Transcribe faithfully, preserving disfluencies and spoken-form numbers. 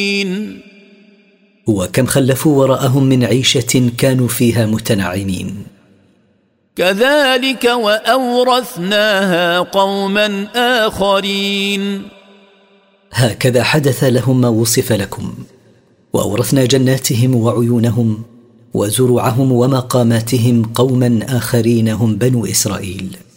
وكم خلفوا وراءهم من عيشة كانوا فيها متنعمين. كذلك وأورثناها قوما آخرين. هكذا حدث لهم ما وصف لكم، وأورثنا جناتهم وعيونهم وزروعهم ومقاماتهم قوما آخرين هم بنو إسرائيل.